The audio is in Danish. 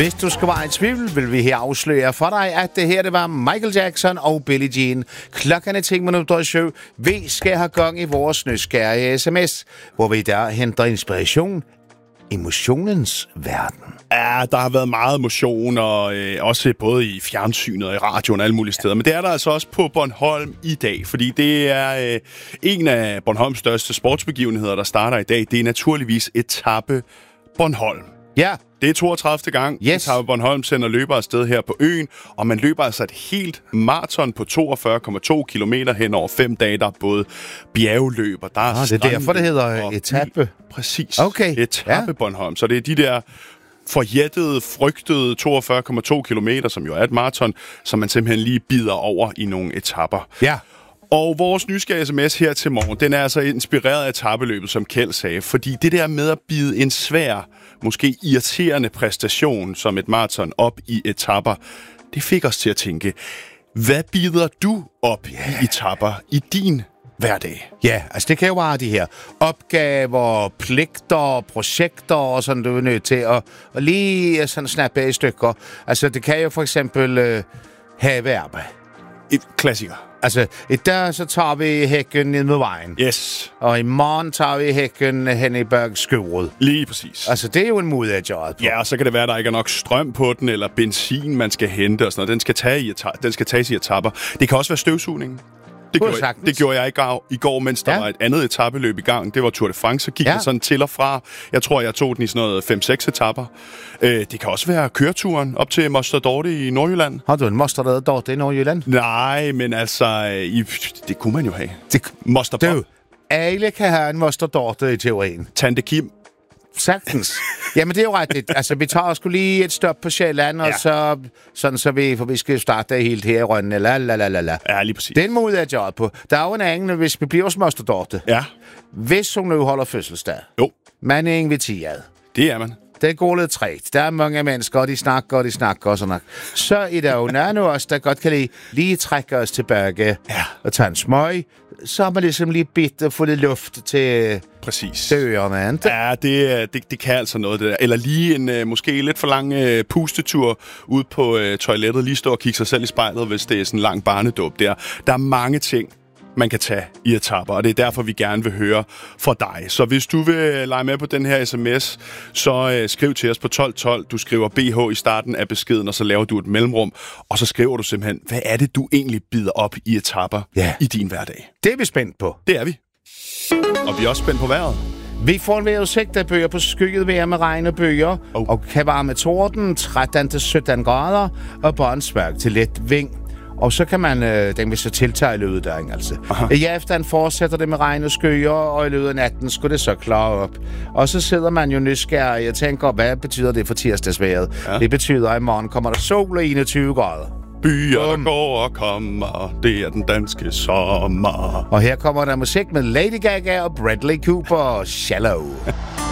Hvis du skal være i tvivl, vil vi her afsløre for dig, at det her det var Michael Jackson og Billie Jean. Klokken er 10:07. Vi skal have gang i vores nysgerrige sms, hvor vi der henter inspiration. Emotionens verden. Ja, der har været meget motion, og også både i fjernsynet og i radioen og alle mulige steder. Men det er der altså også på Bornholm i dag, fordi det er en af Bornholms største sportsbegivenheder, der starter i dag. Det er naturligvis Etape Bornholm. Ja. Det er 32. gang, Etape Bornholm sender løbere afsted her på øen, og man løber altså et helt maraton på 42,2 kilometer hen over 5 dage. Der er både bjergløb, og der er det er derfor, det hedder Etape. Præcis. Okay. Etape Bornholm. Så det er de der forjættede, frygtede 42,2 kilometer, som jo er et maraton, som man simpelthen lige bider over i nogle etapper. Ja. Og vores nysgerrige sms her til morgen, den er altså inspireret af etapeløbet, som Kjeld sagde. Fordi det der med at bide en svær, måske irriterende præstation som et maraton op i etapper, det fik os til at tænke, hvad bider du op i etapper i din hverdag? Ja, altså det kan jo være de her opgaver, pligter, projekter og sådan, du er nødt til at lige sådan snappe af i stykker. Altså det kan jo for eksempel have arbejde. Et klassiker. Altså, i dag så tager vi hækken ned med vejen. Yes. Og i morgen tager vi hækken hen i Bergskyvred. Lige præcis. Altså, det er jo en måde at gøre på. Ja, og så kan det være, at der ikke er nok strøm på den, eller benzin, man skal hente og sådan noget. Den skal tages i etapper. Det kan også være støvsugningen. Det gjorde jeg i går, mens der var et andet etapeløb i gang. Det var Tour de France, så gik jeg sådan til og fra. Jeg tror, jeg tog den i sådan noget 5-6 etapper. Det kan også være køreturen op til Moster Dorte i Nordjylland. Har du en Moster Dorte i Nordjylland? Nej, men altså, det kunne man jo have. Moster Bob. Alle kan have en Moster Dorte i teorien. Tante Kim. Sagtens. Jamen, det er jo rigtigt. Altså, vi tager sgu lige et stop på Sjælland, og så vi skal starte helt her i Rønne. Ja, lige præcis. Det er en måde at gøre på. Der er jo en anden, hvis vi bliver hos Moster Dorte. Ja. Hvis hun nu holder fødselsdag. Jo. Man er inviteret. Det er man. Det går lidt trægt. Der er mange mennesker, og de snakker og sådan noget. Så er der jo nogle af os, der godt kan lige trække os tilbage og tage en smøg. Så har man ligesom lige bidt og få lidt luft til dørene. Ja, det kan altså noget, det der. Eller lige en måske lidt for lang pustetur ud på toilettet. Lige stå og kigge sig selv i spejlet, hvis det er sådan en lang barnedåb der. Der er mange ting, man kan tage i etapper, og det er derfor, vi gerne vil høre fra dig. Så hvis du vil lege med på den her sms, så skriv til os på 1212. Du skriver BH i starten af beskeden, og så laver du et mellemrum, og så skriver du simpelthen, hvad er det, du egentlig bider op i etapper i din hverdag? Det er vi spændt på. Det er vi. Og vi er også spændt på vejret. Vi får en vejrudsigt af bøger på skygget vejr med regn og bøger, og kan være med torden 13-17 grader, og båndsværk til let vind. Og så kan man, den vil så tiltage i løbet af dagen, altså. I aften fortsætter det med regn og skyer, og i løbet af natten skulle det så klare op. Og så sidder man jo nysgerrig og tænker, hvad betyder det for tirsdagsvejret? Ja. Det betyder, at i morgen kommer der sol og 21 grader. Byer, der går og kommer, det er den danske sommer. Og her kommer der musik med Lady Gaga og Bradley Cooper og Shallow.